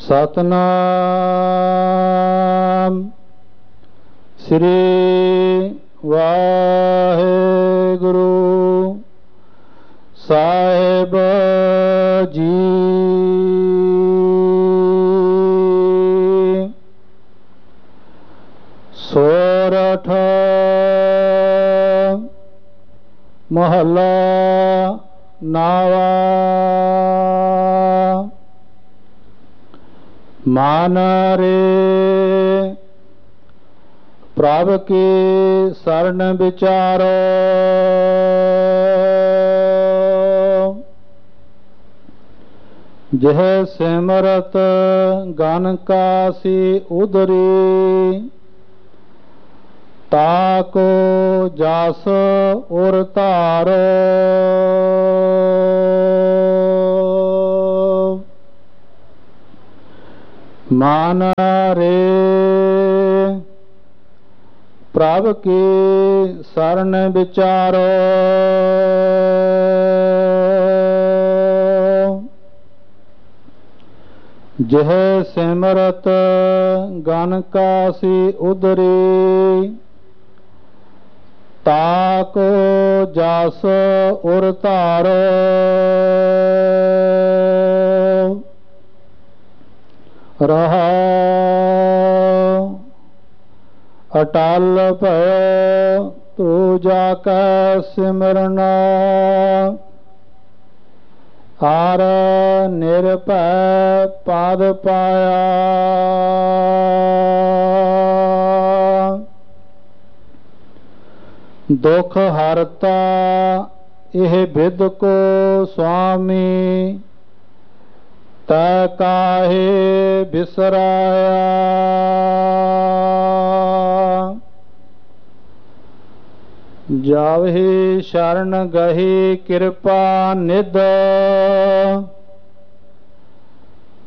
सतनाम श्री वाहेगुरु साहिब जी। सोरठ महला नावा। मान रे प्रभ के शरण विचारो। जह सिमरत गन कासी उदरी। ताको जास उर तारो। मान रे प्रभ की शरण विचारो। जह सिमरत गन कासी उदरी। ताको जास उर तारो। रहा अटल भयो तू जाकै सिमरना। आर निरभय पद पाया। दुख हरता एह बिद को स्वामी। तै काहे बिसराया। जावहि शरण गही कृपा निध।